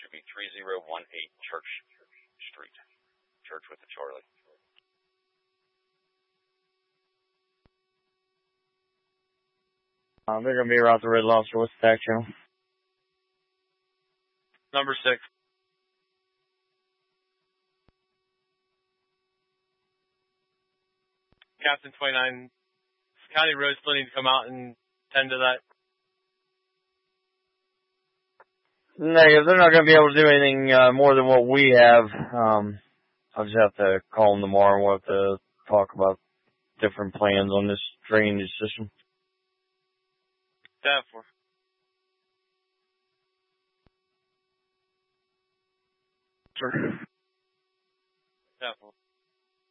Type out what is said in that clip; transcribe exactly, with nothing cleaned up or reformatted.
should be three zero one eight Church Street. Church with the Charlie. Um, they're going to be around the Red Lobster. What's the tax channel? Number six. Captain twenty-nine. County Road still need to come out and tend to that. Negative. They're not going to be able to do anything uh, more than what we have. Um, I'll just have to call them tomorrow and we'll have to talk about different plans on this drainage system. That for. Sure.